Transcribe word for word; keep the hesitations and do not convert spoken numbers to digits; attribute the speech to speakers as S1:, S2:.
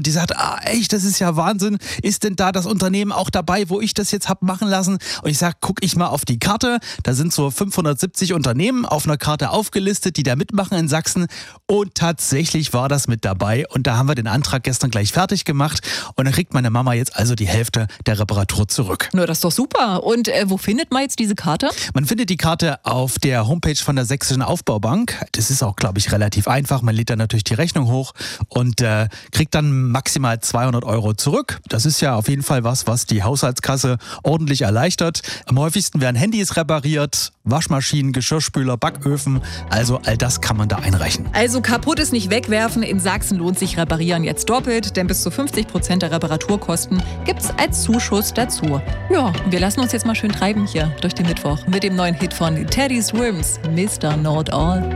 S1: Und die sagt, ah echt, das ist ja Wahnsinn. Ist denn da das Unternehmen auch dabei, wo ich das jetzt hab machen lassen? Und ich sage, guck ich mal auf die Karte. Da sind so fünfhundertsiebzig Unternehmen auf einer Karte aufgelistet, die da mitmachen in Sachsen. Und tatsächlich war das mit dabei. Und da haben wir den Antrag gestern gleich fertig gemacht. Und dann kriegt meine Mama jetzt also die Hälfte der Reparatur zurück.
S2: Na, das ist doch super. Und äh, wo findet man jetzt diese Karte?
S1: Man findet die Karte auf der Homepage von der Sächsischen Aufbaubank. Das ist auch, glaube ich, relativ einfach. Man lädt dann natürlich die Rechnung hoch und äh, kriegt dann maximal zweihundert Euro zurück. Das ist ja auf jeden Fall was, was die Haushaltskasse ordentlich erleichtert. Am häufigsten werden Handys repariert, Waschmaschinen, Geschirrspüler, Backöfen. Also all das kann man da einreichen.
S2: Also kaputt ist nicht wegwerfen. In Sachsen lohnt sich Reparieren jetzt doppelt, denn bis zu fünfzig Prozent der Reparaturkosten gibt's als Zuschuss dazu. Ja, wir lassen uns jetzt mal schön treiben hier durch den Mittwoch mit dem neuen Hit von Teddy Swims, Mister Know It All.